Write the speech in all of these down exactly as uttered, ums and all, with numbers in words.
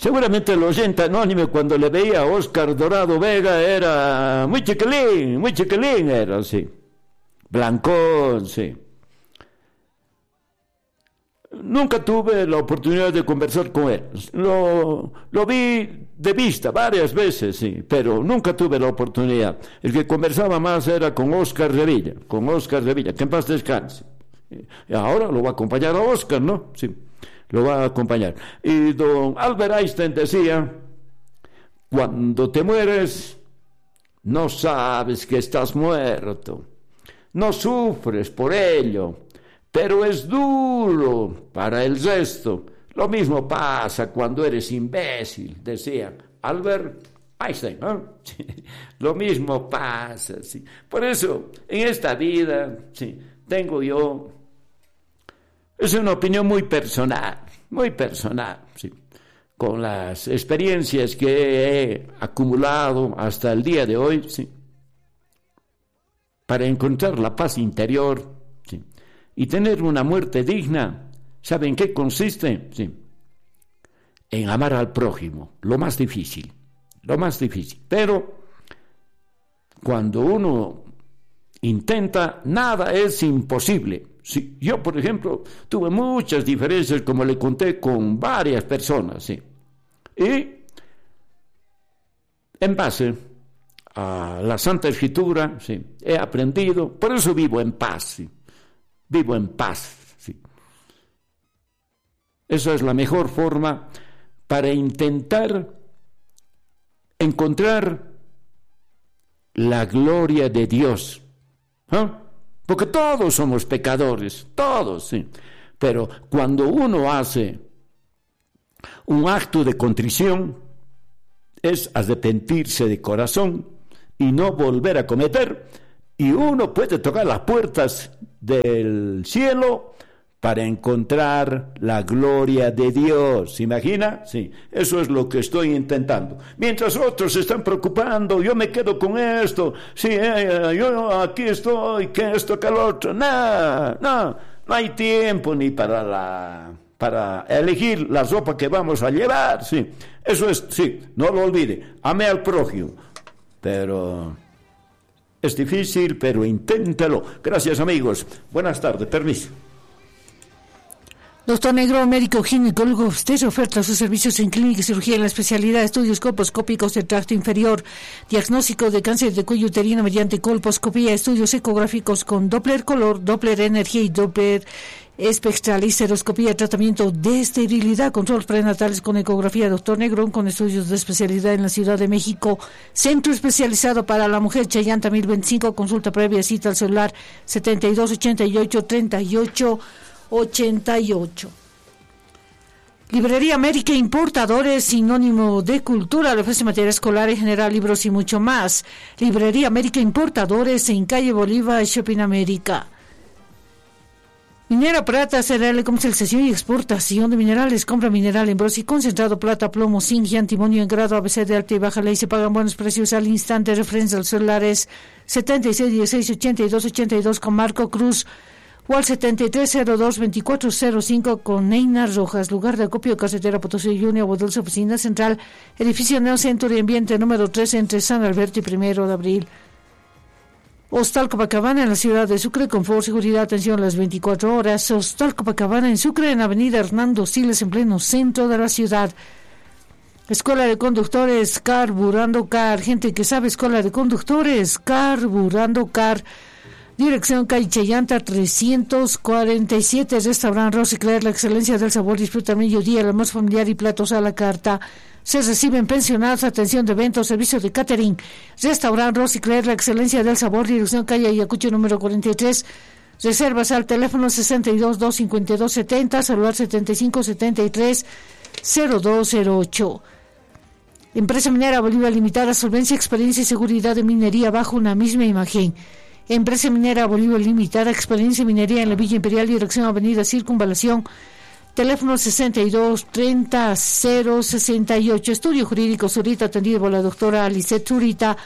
Seguramente el oyente anónimo cuando le veía a Oscar Dorado Vega era muy chiquilín, muy chiquilín era, sí. Blancón, sí. Nunca tuve la oportunidad de conversar con él. Lo, lo vi de vista varias veces, sí, pero nunca tuve la oportunidad. El que conversaba más era con Oscar Revilla, con Oscar Revilla, que en paz descanse. Y ahora lo va a acompañar a Oscar, ¿no? Sí, lo va a acompañar. Y don Albert Einstein decía, cuando te mueres, no sabes que estás muerto, no sufres por ello, pero es duro para el resto. Lo mismo pasa cuando eres imbécil, decía Albert Einstein, ¿no? Sí, lo mismo pasa, sí. Por eso, en esta vida, sí, tengo yo, es una opinión muy personal, muy personal, sí, con las experiencias que he acumulado hasta el día de hoy, sí, para encontrar la paz interior, sí, y tener una muerte digna. ¿Saben qué consiste? Sí, en amar al prójimo, lo más difícil, lo más difícil. Pero cuando uno intenta, nada es imposible. Sí, yo, por ejemplo, tuve muchas diferencias, como le conté, con varias personas, sí, y en base a la Santa Escritura, sí, he aprendido, por eso vivo en paz, sí, vivo en paz. Sí. Esa es la mejor forma para intentar encontrar la gloria de Dios. ¿Eh? Porque todos somos pecadores, todos, sí. Pero cuando uno hace un acto de contrición, es arrepentirse de corazón y no volver a cometer, y uno puede tocar las puertas del cielo para encontrar la gloria de Dios. ¿Se imagina? Sí, eso es lo que estoy intentando. Mientras otros se están preocupando, yo me quedo con esto, sí, eh, yo aquí estoy, que esto, que lo otro. No, no, no hay tiempo ni para la, para elegir la ropa que vamos a llevar, sí. Eso es, sí, no lo olvide, ame al prójimo, pero es difícil, pero inténtalo. Gracias, amigos. Buenas tardes, permiso. Doctor Negro, médico ginecólogo, usted oferta sus servicios en clínica y cirugía en la especialidad de estudios colposcópicos del tracto inferior, diagnóstico de cáncer de cuello uterino mediante colposcopía, estudios ecográficos con Doppler color, Doppler energía y Doppler espectral, histeroscopía, tratamiento de esterilidad, controles prenatales con ecografía. Doctor Negrón, con estudios de especialidad en la Ciudad de México, centro especializado para la mujer, Chayanta mil veinticinco, consulta previa, cita al celular setenta y dos ochenta y ocho treinta y ocho ochenta y ocho. Librería América Importadores, sinónimo de cultura, le ofrece material escolar en general, libros y mucho más. Librería América Importadores en calle Bolívar, Shopping América. Minera Prata, cereal, comercialización y exportación de minerales, compra mineral en bronce y concentrado, plata, plomo, zinc y antimonio en grado A B C de alta y baja ley, se pagan buenos precios al instante. Referencia al celular es setenta y seis dieciséis ochenta y dos ochenta y dos con Marco Cruz, o al setenta y tres cero dos veinticuatro cero cinco con Neina Rojas. Lugar de acopio, carretera Potosí Junior, Bodulce, oficina central, edificio Neocentro y Ambiente número tres, entre San Alberto y Primero de Abril. Hostal Copacabana en la ciudad de Sucre, confort, seguridad, atención las veinticuatro horas. Hostal Copacabana en Sucre, en avenida Hernando Siles, en pleno centro de la ciudad. Escuela de Conductores, Carburando Car, gente que sabe, Escuela de Conductores, Carburando Car. Dirección calle Chayanta trescientos cuarenta y siete, Restaurant Rosicler, la excelencia del sabor, disfruta al mediodía, el almuerzo familiar y platos a la carta. Se reciben pensionados, atención de eventos, servicio de catering. Restaurant Rosicler, la excelencia del sabor, dirección calle Ayacucho número cuarenta y tres. Reservas al teléfono sesenta y dos dos cincuenta y dos setenta, celular setenta y cinco setenta y tres cero dos cero ocho. Empresa Minera Bolívar Limitada, solvencia, experiencia y seguridad de minería bajo una misma imagen. Empresa Minera Bolívar Limitada, experiencia en minería en la Villa Imperial, dirección Avenida Circunvalación, teléfono sesenta y dos treinta cero sesenta y ocho. Estudio Jurídico Zurita, atendido por la doctora Alicet Zurita,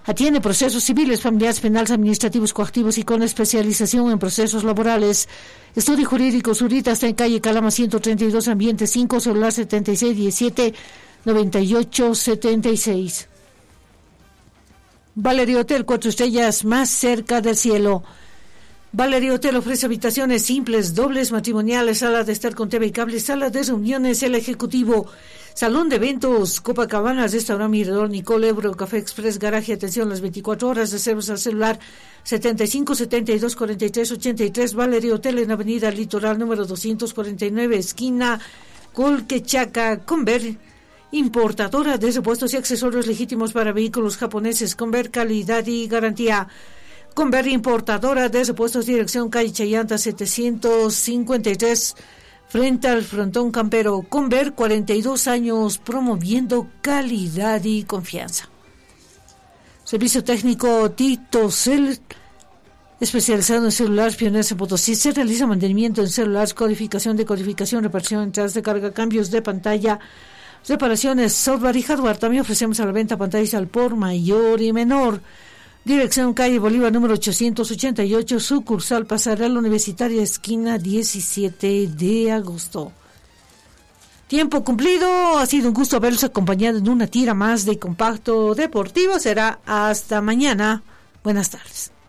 Atiende procesos civiles, familiares, penales, administrativos, coactivos y con especialización en procesos laborales. Estudio jurídico, Zurita, está en calle Calama ciento treinta y dos, ambiente cinco, celular setenta y seis diecisiete noventa y ocho setenta y seis. Valerio Hotel, cuatro estrellas más cerca del cielo. Valerio Hotel ofrece habitaciones simples, dobles, matrimoniales, sala de estar con T V y cable, sala de reuniones, el ejecutivo, salón de eventos, Copacabana, restaurante Mirador, Nicole, Ebro, Café Express, garaje, atención las veinticuatro horas, reservas al celular setenta y cinco setenta y dos cuarenta y tres ochenta y tres. Valerio Hotel en Avenida Litoral número doscientos cuarenta y nueve, esquina Colquechaca. Conver, importadora de repuestos y accesorios legítimos para vehículos japoneses. Conver, calidad y garantía. Conver, importadora de repuestos, dirección calle Chayanta setecientos cincuenta y tres, frente al frontón campero. Conver, cuarenta y dos años promoviendo calidad y confianza. Servicio técnico Tito Cel, especializado en celulares, pioneros en Potosí. Se realiza mantenimiento en celulares, codificación, decodificación, reparación, entradas de carga, cambios de pantalla, reparaciones, software y hardware. También ofrecemos a la venta pantallas al por mayor y menor. Dirección calle Bolívar número ochocientos ochenta y ocho, sucursal Pasarela Universitaria, esquina diecisiete de agosto. Tiempo cumplido, ha sido un gusto haberlos acompañado en una tira más de Compacto Deportivo. Será hasta mañana. Buenas tardes.